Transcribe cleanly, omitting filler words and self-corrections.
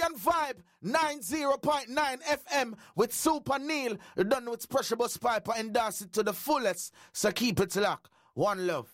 Reggae Vibe 90.9 FM with Super Neil. Done with Pressure Bus Piper, endorse it to the fullest. So keep it locked. One love.